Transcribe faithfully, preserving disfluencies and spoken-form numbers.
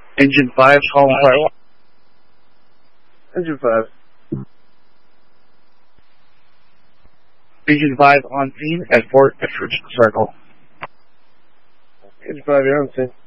Engine five, call fire. Engine five. Engine five on scene at Fort Edward Circle. Engine five, you're on scene.